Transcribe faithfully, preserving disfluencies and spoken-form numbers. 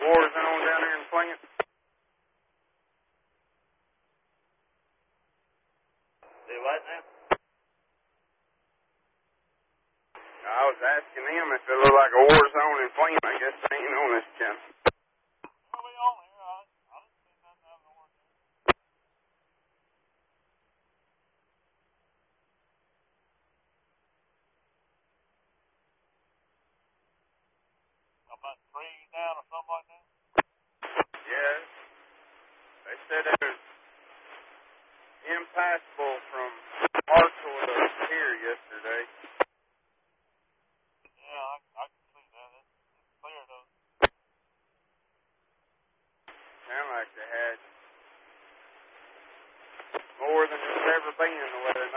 war zone down there in Flint? Do what now? I was asking him if it looked like a war zone in Flint. I guess they ain't on this channel. Are we on here? I, I didn't see nothing out of the war zone. About trees down or something like that? Yeah. They said it was impassable from Marshall to here yesterday. Yeah, I, I can see that. It's, it's clear though. Sound like they had more than there's ever been the weather